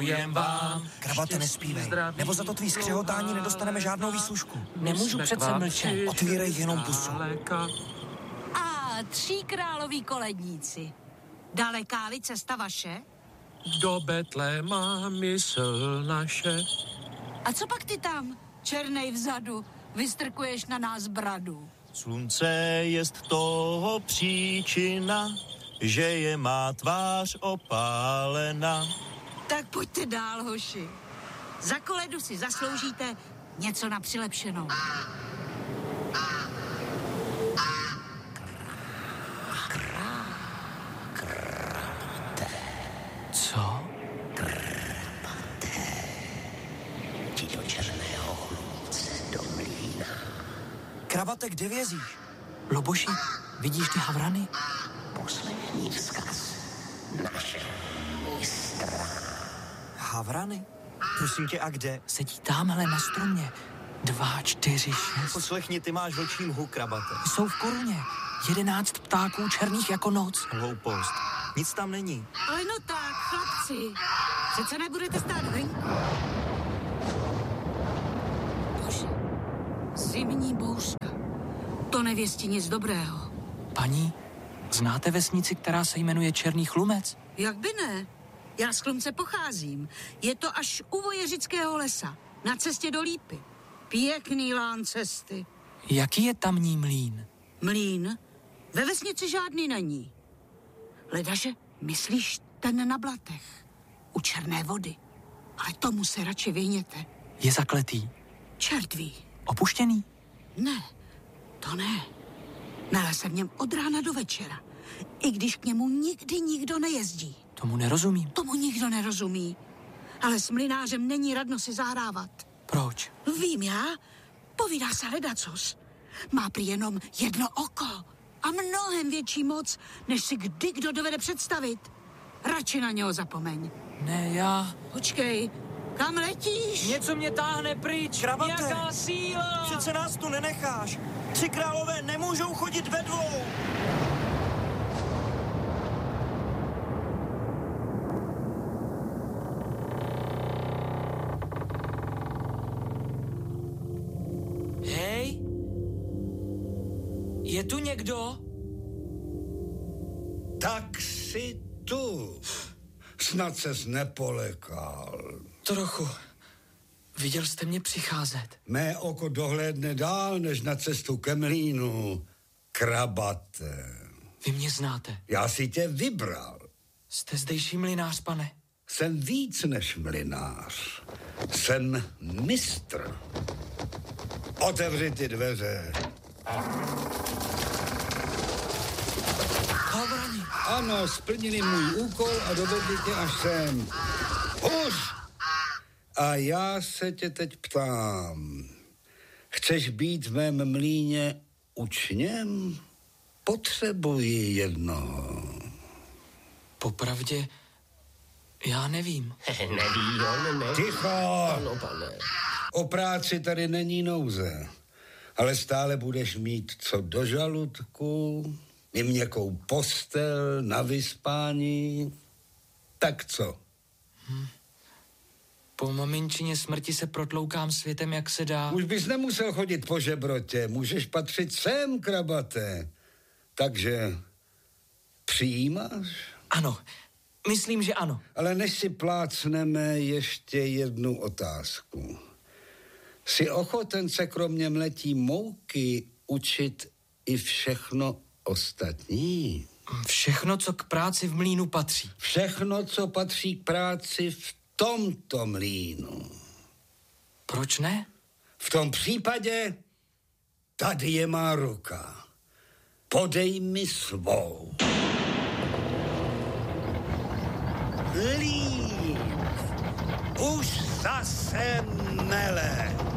děkujem vám. Krabate, nespívej, nebo za to tvý skřehotání nedostaneme žádnou výslužku. Nemůžu přece mlčet. Otvírej jenom pusu. A 3 královí koledníci. Daleká-li cesta vaše? Do Betléma mysl naše. A co pak ty tam, černej vzadu, vystrkuješ na nás bradu? Slunce jest toho příčina, že je má tvář opálena. Tak pojďte dál, hoši. Za koledu si zasloužíte něco na přilepšenou. Co? Krabate. Ti do černého chlůvce do mlýna. Krabate, kde vězíš? Loboši, vidíš ty havrany? Poslední vzkaz našeho mistra. Havrany? Prosím tě, a kde? Sedí támhle na stromě. 2, 4, 6. Poslechni, ty máš vlčí mhu, Krabate. Jsou v koruně. 11 ptáků černých jako noc. Hloupost. Nic tam není. Ale no tak, chlapci, přece nebudete stát venku. Bože, zimní bouřka. To nevěstí nic dobrého. Paní, znáte vesnici, která se jmenuje Černý Chlumec? Jak by ne? Já z Chlumce pocházím. Je to až u Vojeřického lesa, na cestě do Lípy. Pěkný lán cesty. Jaký je tamní mlýn? Mlýn? Ve vesnici žádný není. Ledaže, myslíš ten na Blatech, u Černé vody. Ale tomu se radši vyhněte. Je zakletý. Čert ví. Opuštěný? Ne, to ne. Nele se v něm od rána do večera. I když k němu nikdy nikdo nejezdí. Tomu nerozumím. Tomu nikdo nerozumí. Ale s mlynářem není radno si zahrávat. Proč? Vím já, povídá se ledacos. Má prý jenom jedno oko a mnohem větší moc, než si kdo dovede představit. Radši na něho zapomeň. Ne, já... Počkej, kam letíš? Něco mě táhne pryč. Krabate! Jaká síla! Přece nás tu nenecháš. 3 králové nemůžou chodit ve 2. Hej! Je tu někdo? Tak si tu. Snad ses nepolekal. Trochu. Viděl jste mě přicházet. Mé oko dohlédne dál, než na cestu ke mlýnu. Krabate. Vy mě znáte. Já si tě vybral. Jste zdejší mlynář, pane? Jsem víc než mlynář. Jsem mistr. Otevři ty dveře. Havrani. Ano, splnili můj úkol a dovedli tě až sem. Už! A já se tě teď ptám. Chceš být v mém mlýně učněm? Potřebuji jednoho. Popravdě, já nevím. Neví on, ne? Ticho! Ano, pane. O práci tady není nouze, ale stále budeš mít co do žaludku, i měkkou postel na vyspání. Tak co? Po maminčině smrti se protloukám světem, jak se dá. Už bys nemusel chodit po žebrotě, můžeš patřit sem, Krabate. Takže přijímáš? Ano, myslím, že ano. Ale než si plácneme, ještě jednu otázku. Jsi ochoten se kromě mletí mouky učit i všechno ostatní? Všechno, co k práci v mlýnu patří. Všechno, co patří k práci v tomto mlýnu. Proč ne? V tom případě tady je má ruka. Podej mi svou. Líp. Už zase mele.